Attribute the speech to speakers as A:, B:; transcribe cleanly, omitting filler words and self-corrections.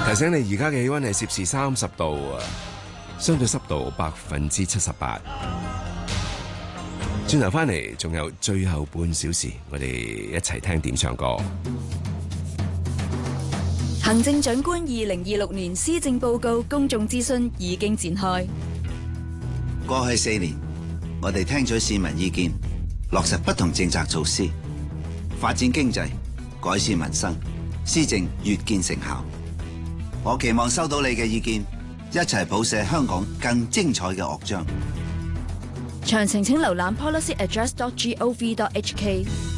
A: 提醒你，而家嘅氣溫係攝氏30度啊，相對濕度78%。轉頭翻嚟，仲有最後半小時，我哋一齊聽點唱歌。
B: 行政長官2026年施政報告公眾諮詢已經展開。
C: 過去4年，我哋聽取市民意見，落實不同政策措施，發展經濟，改善民生，施政越見成效。我期望收到你嘅意見，一齊譜寫香港更精彩嘅樂章。
B: 詳情請瀏覽 policyaddress.gov.hk。